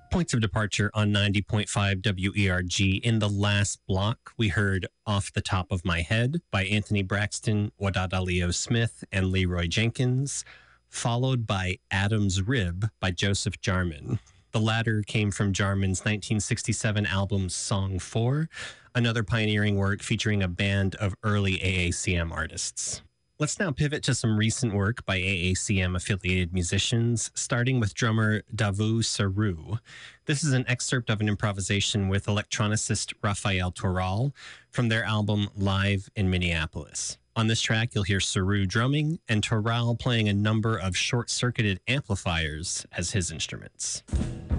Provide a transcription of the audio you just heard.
Points of departure on 90.5 WERG. In the last block, we heard Off the Top of My Head by Anthony Braxton, Wadada Leo Smith, and Leroy Jenkins, followed by Adam's Rib by Joseph Jarman. The latter came from Jarman's 1967 album Song 4, another pioneering work featuring a band of early AACM artists. Let's now pivot to some recent work by AACM-affiliated musicians, starting with drummer Davu Saru. This is an excerpt of an improvisation with electronicist Rafael Toral from their album Live in Minneapolis. On this track, you'll hear Saru drumming and Toral playing a number of short-circuited amplifiers as his instruments.